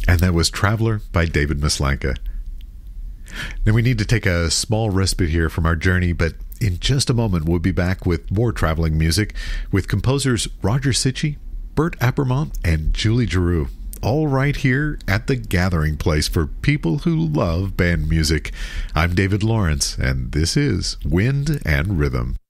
And that was Traveler by David Maslanka. Now we need to take a small respite here from our journey, but in just a moment we'll be back with more traveling music with composers Roger Sitchy, Bert Appermont, and Julie Giroux, all right here at the gathering place for people who love band music. I'm David Lawrence, and this is Wind and Rhythm.